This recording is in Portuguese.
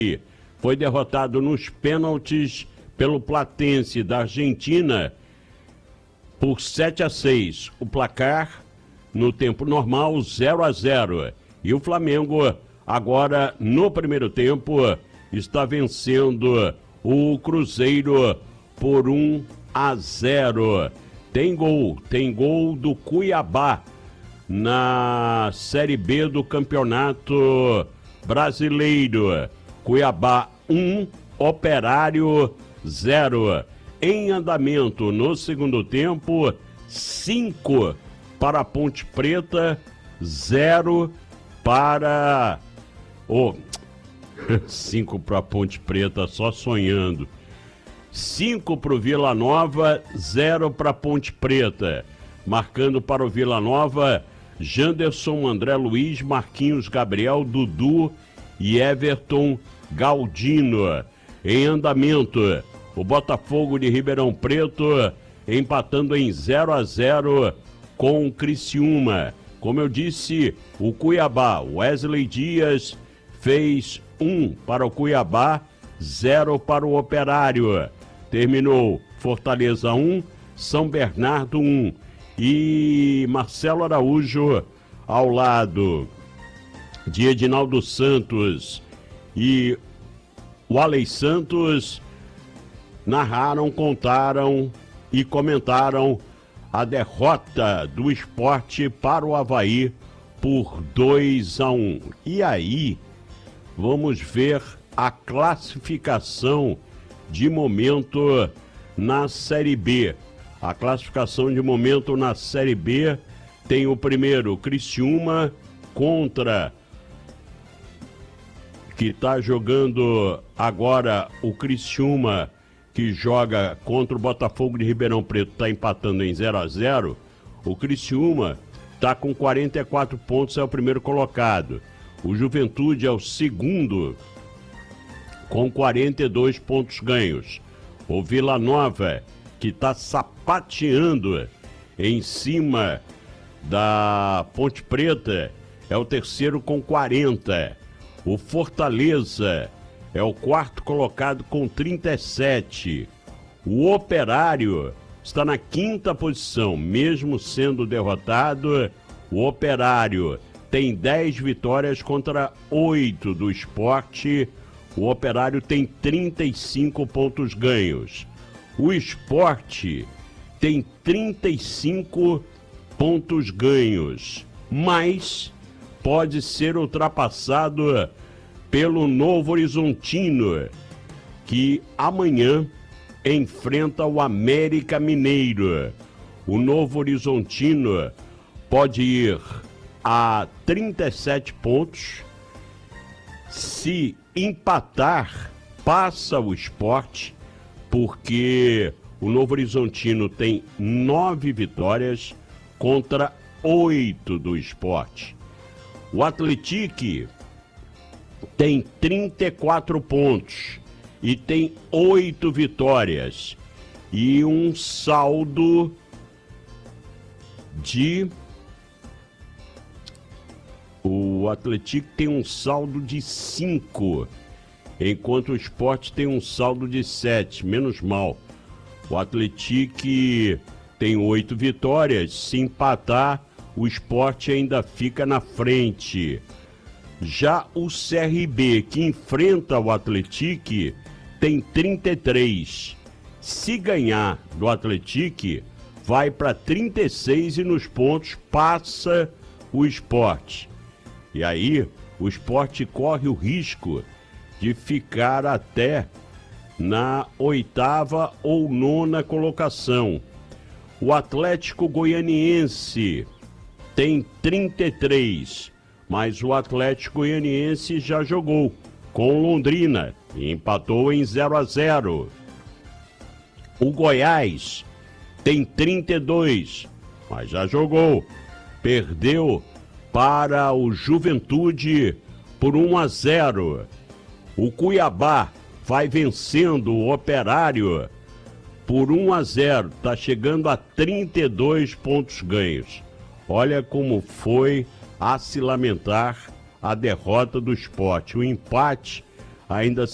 foi derrotado nos pênaltis pelo Platense da Argentina por 7-6. O placar no tempo normal 0-0. E o Flamengo agora no primeiro tempo está vencendo o Cruzeiro por 1-0. Tem gol do Cuiabá na Série B do Campeonato Brasileiro. Cuiabá 1, Operário 0. Em andamento no segundo tempo, 5 para a Ponte Preta, 0 para... 5 para a Ponte Preta, só sonhando. 5 para o Vila Nova, 0 para a Ponte Preta. Marcando para o Vila Nova, Janderson, André Luiz, Marquinhos, Gabriel, Dudu e Everton Galdino. Em andamento, o Botafogo de Ribeirão Preto empatando em 0-0 com o Criciúma. Como eu disse, o Cuiabá, Wesley Dias, fez 1 para o Cuiabá, 0 para o Operário. Terminou Fortaleza 1, São Bernardo 1. E Marcelo Araújo ao lado de Edinaldo Santos e o Alei Santos narraram, contaram e comentaram a derrota do Sport para o Avaí por 2-1. E aí, vamos ver a classificação de momento na Série B. A classificação de momento na Série B tem o primeiro, Criciúma, contra... que está jogando agora o Criciúma, que joga contra o Botafogo de Ribeirão Preto, está empatando em 0-0. O Criciúma está com 44 pontos, é o primeiro colocado. O Juventude é o segundo, com 42 pontos ganhos. O Vila Nova, que está sapateando em cima da Ponte Preta, é o terceiro com 40. O Fortaleza é o quarto colocado com 37. O Operário está na quinta posição, mesmo sendo derrotado. O Operário tem 10 vitórias contra 8 do Sport. O Operário tem 35 pontos ganhos. O Sport tem 35 pontos ganhos, mas pode ser ultrapassado pelo Novo Horizontino, que amanhã enfrenta o América Mineiro. O Novo Horizontino pode ir a 37 pontos. Se empatar, passa o Sport, porque o Novo Horizontino tem 9 vitórias contra 8 do Sport. O Atlético tem 34 pontos e tem 8 vitórias e um saldo de... O Atlético tem um saldo de 5, enquanto o Sport tem um saldo de 7, menos mal. O Atlético tem 8 vitórias, se empatar, o Sport ainda fica na frente. Já o CRB, que enfrenta o Atlético, tem 33. Se ganhar do Atlético, vai para 36 e nos pontos passa o Sport. E aí, o Sport corre o risco de ficar até na 8ª ou 9ª colocação. O Atlético Goianiense tem 33, mas o Atlético Goianiense já jogou com Londrina e empatou em 0-0. O Goiás tem 32, mas já jogou, perdeu para o Juventude por 1-0. O Cuiabá vai vencendo o Operário por 1-0, está chegando a 32 pontos ganhos. Olha como foi a se lamentar a derrota do Sport. O empate ainda